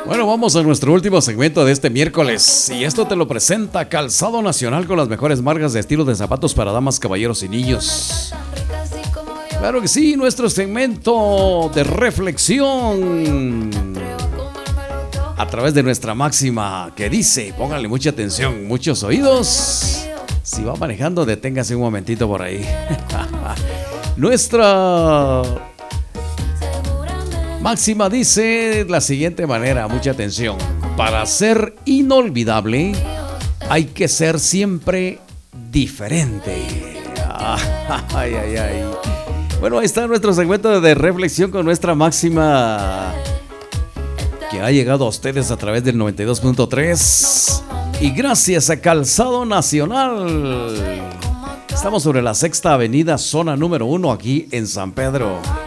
Bueno, vamos a nuestro último segmento de este miércoles. Y esto te lo presenta Calzado Nacional con las mejores marcas de estilo de zapatos para damas, caballeros y niños. Claro que sí, nuestro segmento de reflexión a través de nuestra máxima que dice, póngale mucha atención, muchos oídos. Si va manejando, deténgase un momentito por ahí. Nuestra máxima dice la siguiente manera, mucha atención. Para ser inolvidable, hay que ser siempre diferente. Ay, ay, ay. Bueno, ahí está nuestro segmento de reflexión con nuestra máxima que ha llegado a ustedes a través del 92.3 y gracias a Calzado Nacional. Estamos sobre la Sexta Avenida, zona número 1 aquí en San Pedro.